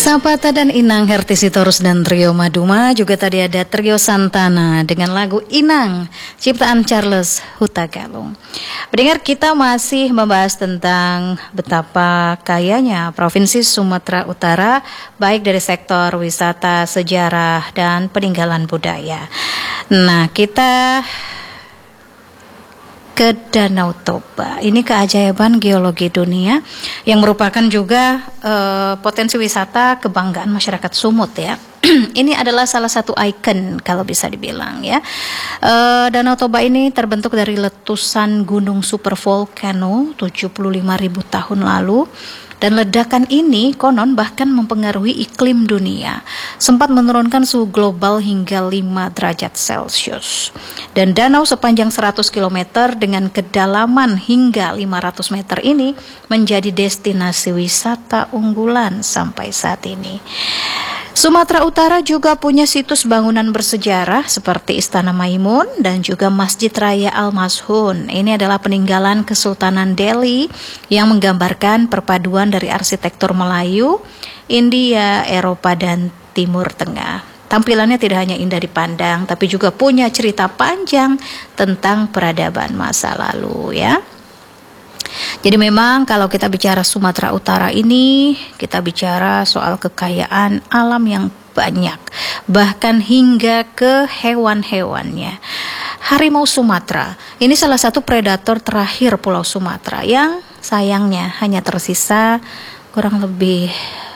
Sapata dan Inang Hertisitorus dan Trio Maduma, juga tadi ada Trio Santana dengan lagu Inang ciptaan Charles Hutagalung. Pendengar, kita masih membahas tentang betapa kayanya Provinsi Sumatera Utara baik dari sektor wisata, sejarah dan peninggalan budaya. Nah, kita ke Danau Toba. Ini keajaiban geologi dunia yang merupakan juga potensi wisata kebanggaan masyarakat Sumut ya. Ini adalah salah satu ikon kalau bisa dibilang ya. Danau Toba ini terbentuk dari letusan gunung supervolcano 75.000 tahun lalu. Dan ledakan ini konon bahkan mempengaruhi iklim dunia, sempat menurunkan suhu global hingga 5 derajat Celcius. Dan danau sepanjang 100 km dengan kedalaman hingga 500 meter ini menjadi destinasi wisata unggulan sampai saat ini. Sumatera Utara juga punya situs bangunan bersejarah seperti Istana Maimun dan juga Masjid Raya Al-Mashun. Ini adalah peninggalan Kesultanan Delhi yang menggambarkan perpaduan dari arsitektur Melayu, India, Eropa, dan Timur Tengah. Tampilannya tidak hanya indah dipandang, tapi juga punya cerita panjang tentang peradaban masa lalu ya. Jadi memang kalau kita bicara Sumatera Utara ini, kita bicara soal kekayaan alam yang banyak, bahkan hingga ke hewan-hewannya. Harimau Sumatera, ini salah satu predator terakhir Pulau Sumatera yang sayangnya hanya tersisa kurang lebih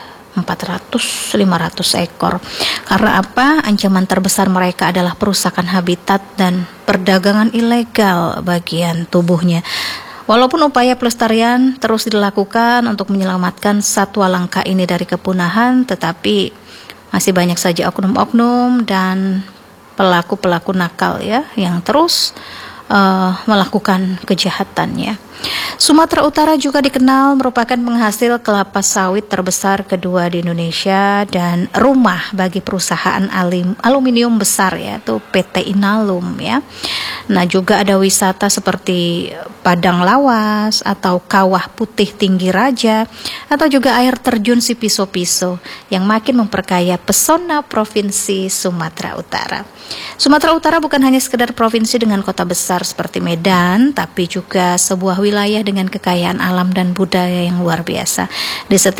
400-500 ekor. Karena apa? Ancaman terbesar mereka adalah perusakan habitat dan perdagangan ilegal bagian tubuhnya. Walaupun upaya pelestarian terus dilakukan untuk menyelamatkan satwa langka ini dari kepunahan, tetapi masih banyak saja oknum-oknum dan pelaku-pelaku nakal ya yang terus melakukan kejahatannya. Sumatera Utara juga dikenal merupakan penghasil kelapa sawit terbesar kedua di Indonesia dan rumah bagi perusahaan aluminium besar yaitu PT Inalum ya. Nah, juga ada wisata seperti Padang Lawas atau Kawah Putih Tinggi Raja atau juga air terjun si Piso-Piso yang makin memperkaya pesona Provinsi Sumatera Utara. Sumatera Utara bukan hanya sekedar provinsi dengan kota besar seperti Medan, tapi juga sebuah wilayah dengan kekayaan alam dan budaya yang luar biasa. Di setiap